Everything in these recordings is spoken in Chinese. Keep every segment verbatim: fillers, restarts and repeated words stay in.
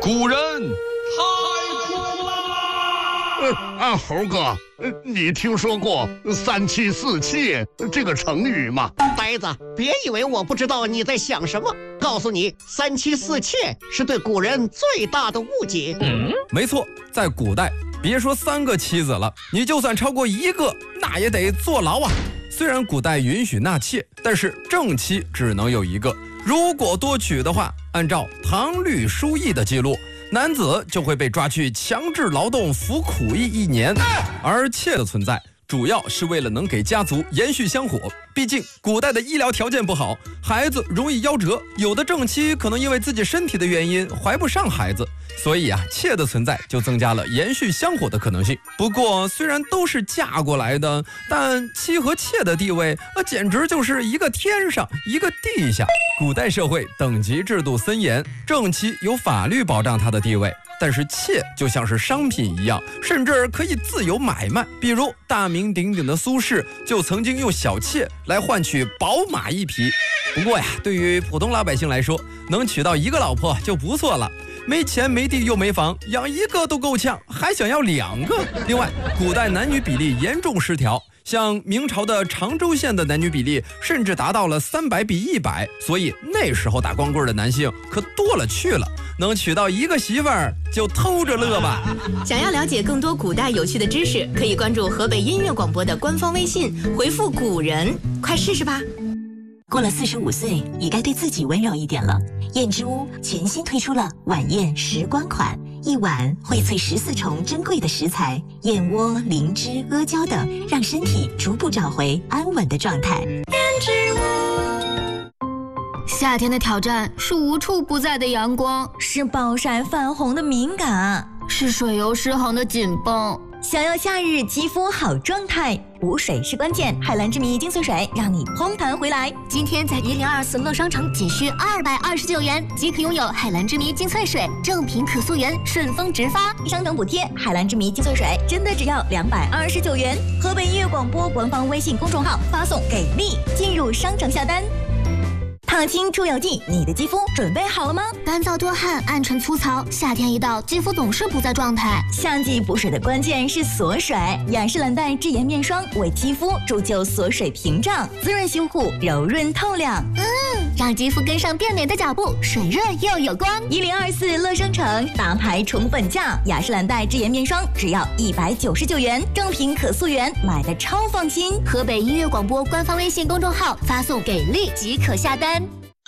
古人太苦了。 呃啊，猴哥，呃，你听说过三妻四妾这个成语吗？ 呆子，别以为我不知道你在想什么。告诉你，三妻四妾是对古人最大的误解。 嗯，没错，在古代，别说三个妻子了，你就算超过一个，那也得坐牢啊。虽然古代允许纳妾，但是正妻只能有一个。如果多娶的话，按照《唐律疏议》的记录，男子就会被抓去强制劳动服苦役一年。而妾的存在主要是为了能给家族延续香火，毕竟古代的医疗条件不好，孩子容易夭折，有的正妻可能因为自己身体的原因怀不上孩子，所以啊，妾的存在就增加了延续香火的可能性。不过虽然都是嫁过来的，但妻和妾的地位那简直就是一个天上一个地下。古代社会等级制度森严，正妻有法律保障她的地位，但是妾就像是商品一样，甚至可以自由买卖。比如大名鼎鼎的苏轼就曾经用小妾来换取宝马一匹。不过呀，对于普通老百姓来说，能娶到一个老婆就不错了，没钱没地又没房，养一个都够呛，还想要两个。另外，古代男女比例严重失调，像明朝的常州县的男女比例甚至达到了三百比一百，所以那时候打光棍的男性可多了去了，能娶到一个媳妇儿就偷着乐吧。 想要了解更多古代有趣的知识，可以关注河北音乐广播的官方微信，回复古人，快试试吧。 过了四十五岁，也该对自己温柔一点了。燕之屋全新推出了晚宴时光款，一碗荟萃十四重珍贵的食材，燕窝、灵芝、阿胶等，让身体逐步找回安稳的状态。燕之屋。 夏天的挑战是无处不在的阳光， 是暴晒泛红的敏感， 是水油失衡的紧绷。 想要夏日肌肤好状态，补水是关键。海蓝之谜精粹水让你嘭弹回来。 今天在一零二四乐商城仅需二百二十九元即可拥有海蓝之谜精粹水，正品可溯源，顺丰直发， 商城补贴。海蓝之谜精粹水真的只要两百二十九元。河北音乐广播官方微信公众号发送给力，进入商城下单。烫青出油剂，你的肌肤准备好了吗？ 干燥多汗，暗沉粗糙，夏天一到，肌肤总是不在状态。 夏季补水的关键是锁水，雅诗兰黛智妍面霜为肌肤铸就锁水屏障，滋润修护，柔润透亮。 嗯，让肌肤跟上变美的脚步，水润又有光。 一零二四乐商城大牌宠粉价，雅诗兰黛智妍面霜只要一百九十九元，正品可溯源，买的超放心。 河北音乐广播官方微信公众号发送给力即可下单。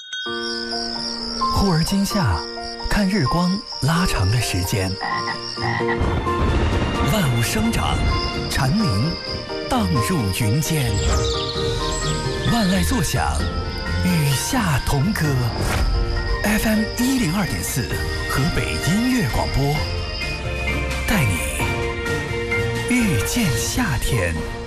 忽而今夏，看日光拉长的时间，万物生长，蝉鸣荡入云间，万籁作响，与夏同歌。F M 一零二点四，河北音乐广播，带你遇见夏天。